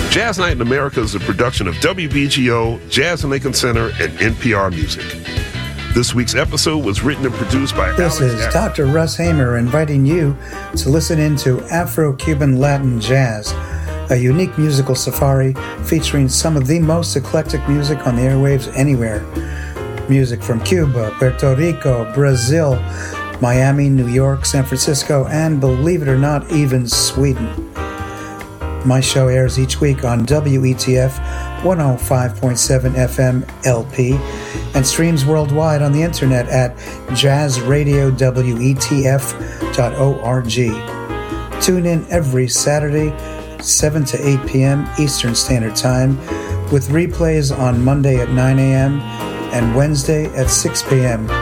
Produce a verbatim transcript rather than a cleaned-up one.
Jazz Night in America is a production of W B G O, Jazz and Lincoln Center, and N P R Music. This week's episode was written and produced by This Alex is Af- Doctor Russ Hamer inviting you to listen into Afro-Cuban Latin Jazz, a unique musical safari featuring some of the most eclectic music on the airwaves anywhere. Music from Cuba, Puerto Rico, Brazil, Miami, New York, San Francisco, and believe it or not, even Sweden. My show airs each week on W E T F one oh five point seven F M L P and streams worldwide on the internet at jazz radio w e t f dot org. Tune in every Saturday, seven to eight p.m. Eastern Standard Time, with replays on Monday at nine a.m. and Wednesday at six p.m.